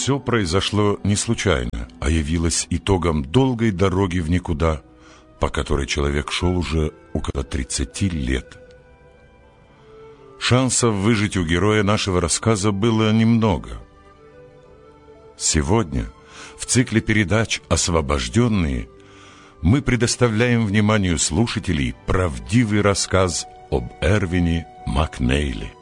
все произошло не случайно, а явилось итогом долгой дороги в никуда, по которой человек шел уже около 30 лет. Шансов выжить у героя нашего рассказа было немного. Сегодня в цикле передач «Освобожденные» мы предоставляем вниманию слушателей правдивый рассказ об Эрвине Макнейле.